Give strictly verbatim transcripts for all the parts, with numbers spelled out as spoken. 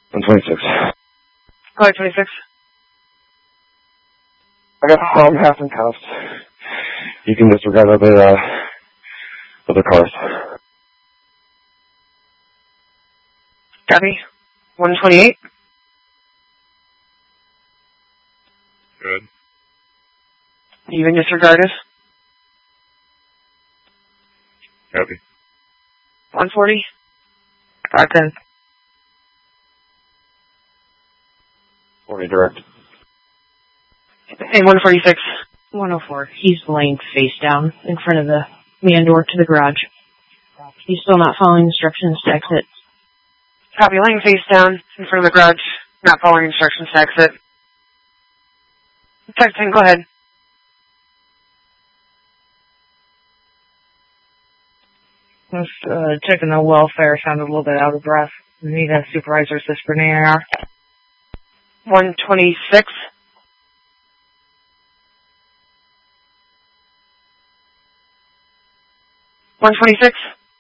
one twenty-six. Go ahead, twenty-six. I got Tom half in cuffs. You can disregard other, uh, other cars. Copy. one twenty-eight. Good. Even disregarded. Copy. one forty. five ten. forty direct. And one forty-six. one oh four. He's laying face down in front of the man door to the garage. He's still not following instructions to exit. Copy. Laying face down in front of the garage. Not following instructions to exit. five ten, go ahead. Just uh, checking the welfare. Sounded a little bit out of breath. We need a supervisor assist for an A R. one twenty-six. one twenty-six.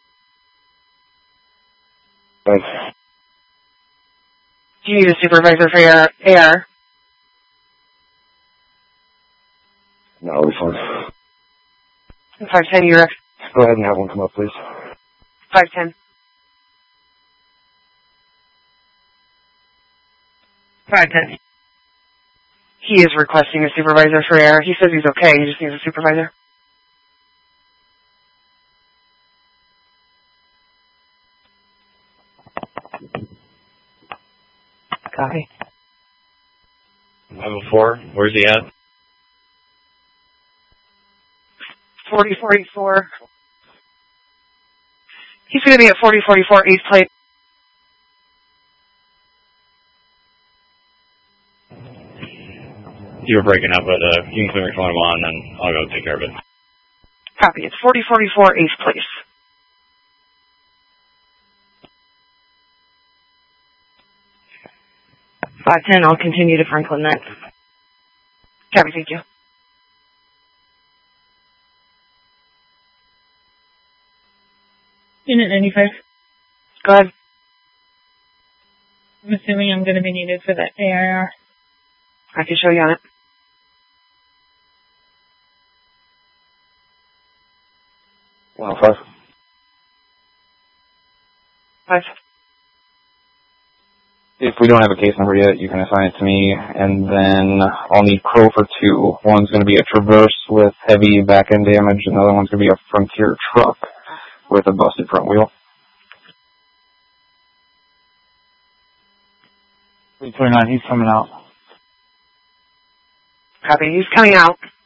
Thanks. Do you need a supervisor for your A R? No, it'll be fine. five ten, you're Go ahead and have one come up, please. five ten. five ten. He is requesting a supervisor for A R. He says he's okay. He just needs a supervisor. Copy. Level four, where's he at? forty forty-four. He's going to be at forty forty-four East Plate. You were breaking up, but uh, you can put your phone on, and I'll go take care of it. Copy. It's forty forty-four East Place. five ten, I'll continue to Franklin next. Copy, thank you. Unit ninety-five. Go ahead. I'm assuming I'm going to be needed for that A R. I can show you on it. one oh five. Five. If we don't have a case number yet, you can assign it to me, and then I'll need Crow for two. One's going to be a Traverse with heavy back-end damage, and the other one's going to be a Frontier truck with a busted front wheel. three twenty-nine, he's coming out. Copy. He's coming out.